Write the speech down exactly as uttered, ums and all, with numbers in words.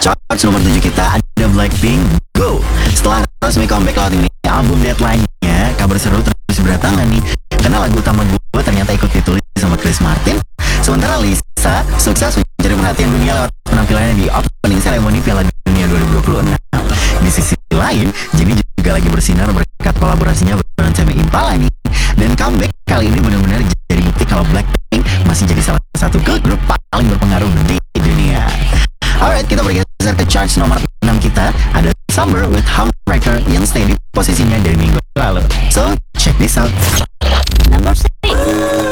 Charts nomor tujuh kita ada Blackpink, Go. Setelah resmi comeback lewat ini album Deadline-nya, kabar seru terus berdatangan nih. Karena lagu utama gue ternyata ikut ditulis sama Chris Martin. Sementara Lisa sukses mencari perhatian dunia lewat penampilannya di opening ceremony Piala Dunia dua ribu dua puluh enam. Di sisi lain, Jennie juga lagi bersinar berkat kolaborasinya dengan Tame Impala nih. Dan comeback kali ini benar-benar jadi bukti kalau Blackpink masih jadi salah satu girl group paling berpengaruh di dunia. Alright, kita bergeser ke charts nomor enam kita. Ada Summer with Homewrecker yang stay di posisinya dari minggu lalu. So, check this out.